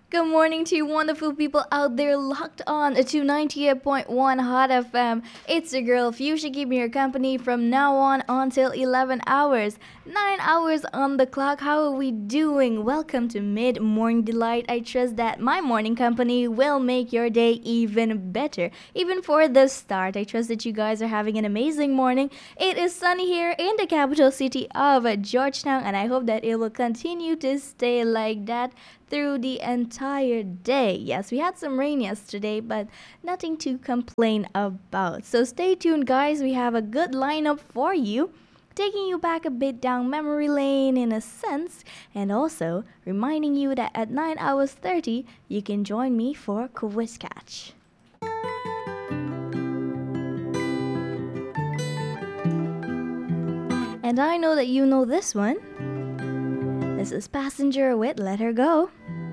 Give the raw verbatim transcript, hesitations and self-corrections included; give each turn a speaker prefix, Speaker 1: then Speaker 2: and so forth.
Speaker 1: Good morning to you wonderful people out there locked on to ninety-eight point one Hot F M. It's your girl Fuchsia keeping your company from now on until eleven hours. nine hours on the clock. How are we doing? Welcome to Mid Morning Delight. I trust that my morning company will make your day even better. Even for the start, I trust that you guys are having an amazing morning. It is sunny here in the capital city of Georgetown, and I hope that it will continue to stay like that through the entire day. Yes, we had some rain yesterday, but nothing to complain about. So stay tuned, guys. We have a good lineup for you, taking you back a bit down memory lane in a sense, and also reminding you that at nine hours thirty, you can join me for Quiz Catch. And I know that you know this one. This is Passenger with Let Her Go.